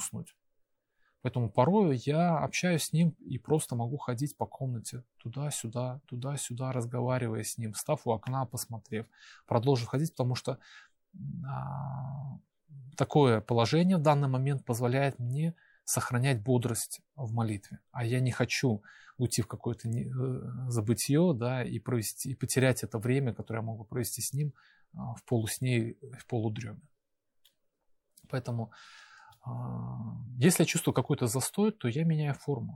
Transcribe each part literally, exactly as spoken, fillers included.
уснуть. Поэтому порою я общаюсь с ним и просто могу ходить по комнате туда-сюда, туда-сюда, разговаривая с ним, став у окна, посмотрев, продолжив ходить, потому что а, такое положение в данный момент позволяет мне сохранять бодрость в молитве. А я не хочу уйти в какое-то забытье, да, и, провести, и потерять это время, которое я могу провести с ним в полусне, в полудреме. Поэтому если я чувствую какой-то застой, то я меняю форму.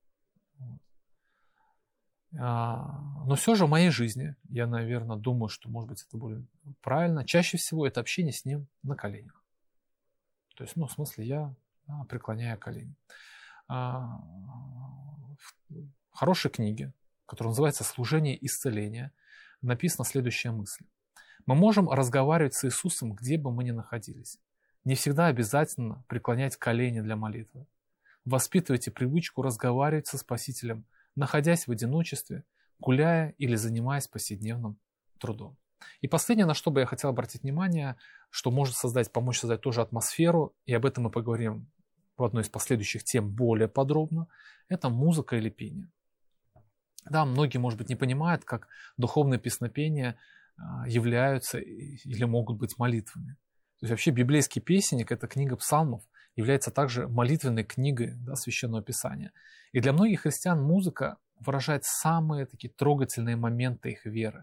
Но все же в моей жизни, я, наверное, думаю, что, может быть, это будет правильно, чаще всего это общение с ним на коленях. То есть, ну, в смысле, я преклоняю колени. В хорошей книге, которая называется «Служение исцеления», написана следующая мысль. Мы можем разговаривать с Иисусом, где бы мы ни находились. Не всегда обязательно преклонять колени для молитвы. Воспитывайте привычку разговаривать со Спасителем, находясь в одиночестве, гуляя или занимаясь повседневным трудом. И последнее, на что бы я хотел обратить внимание, что может создать, помочь создать тоже атмосферу, и об этом мы поговорим в одной из последующих тем более подробно, это музыка или пение. Да, многие, может быть, не понимают, как духовные песнопения являются или могут быть молитвами. То есть вообще библейский песенник, это книга псалмов, является также молитвенной книгой, да, Священного Писания. И для многих христиан музыка выражает самые такие трогательные моменты их веры.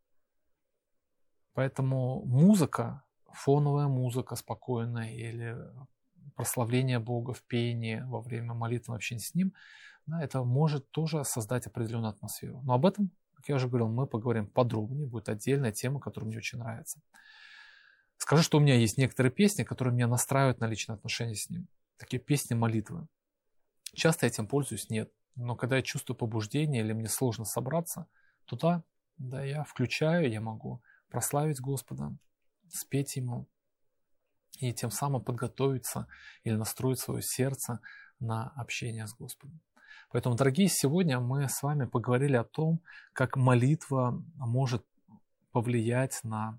Поэтому музыка, фоновая музыка спокойная или прославление Бога в пении во время молитвы, общения с Ним, да, это может тоже создать определенную атмосферу. Но об этом, как я уже говорил, мы поговорим подробнее, будет отдельная тема, которая мне очень нравится. Скажу, что у меня есть некоторые песни, которые меня настраивают на личные отношения с Ним. Такие песни молитвы. Часто я этим пользуюсь? Нет. Но когда я чувствую побуждение или мне сложно собраться, то да, да, я включаю, я могу прославить Господа, спеть Ему и тем самым подготовиться или настроить свое сердце на общение с Господом. Поэтому, дорогие, сегодня мы с вами поговорили о том, как молитва может повлиять на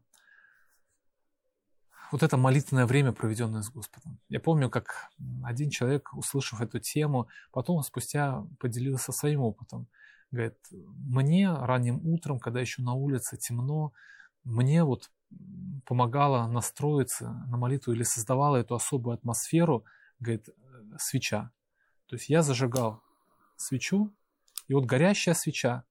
вот это молитвенное время, проведенное с Господом. Я помню, как один человек, услышав эту тему, потом спустя поделился своим опытом. Говорит, мне ранним утром, когда еще на улице темно, мне вот помогала настроиться на молитву или создавала эту особую атмосферу, говорит, свеча. То есть я зажигал свечу, и вот горящая свеча,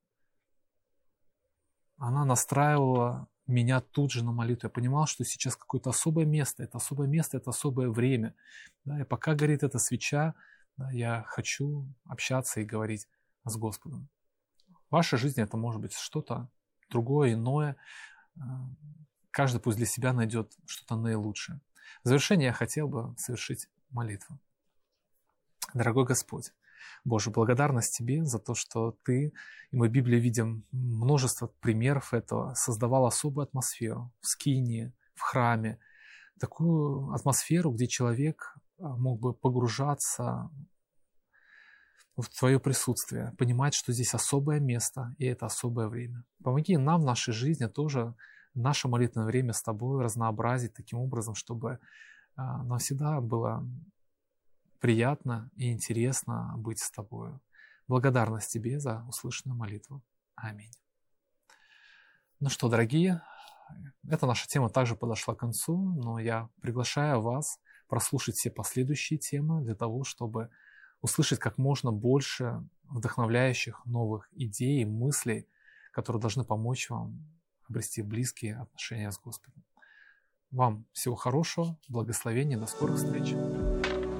она настраивала меня тут же на молитву. Я понимал, что сейчас какое-то особое место, это особое место, это особое время. Да, и пока горит эта свеча, да, я хочу общаться и говорить с Господом. В вашей жизни это может быть что-то другое, иное. Каждый пусть для себя найдет что-то наилучшее. В завершение я хотел бы совершить молитву. Дорогой Господь, Боже, благодарность Тебе за то, что Ты, и мы в Библии видим множество примеров этого, создавал особую атмосферу в скинии, в храме, такую атмосферу, где человек мог бы погружаться в Твое присутствие, понимать, что здесь особое место и это особое время. Помоги нам в нашей жизни тоже наше молитвенное время с Тобой разнообразить таким образом, чтобы нам всегда было приятно и интересно быть с Тобою. Благодарность Тебе за услышанную молитву. Аминь. Ну что, дорогие, эта наша тема также подошла к концу, но я приглашаю вас прослушать все последующие темы для того, чтобы услышать как можно больше вдохновляющих новых идей и мыслей, которые должны помочь вам обрести близкие отношения с Господом. Вам всего хорошего, благословения, до скорых встреч.